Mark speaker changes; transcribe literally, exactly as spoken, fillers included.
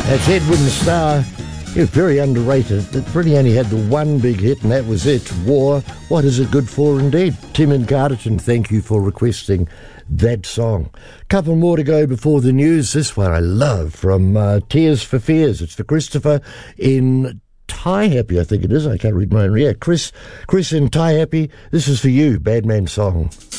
Speaker 1: That's Edwin Starr. He was very underrated. It really only had the one big hit, and that was it. War, what is it good for indeed? Tim and Carterton, thank you for requesting that song. Couple more to go before the news. This one I love, from uh, Tears for Fears. It's for Christopher in Tie Happy, I think it is. I can't read my own. Yeah, Chris, Chris in Tie Happy. This is for you, Bad Man Song.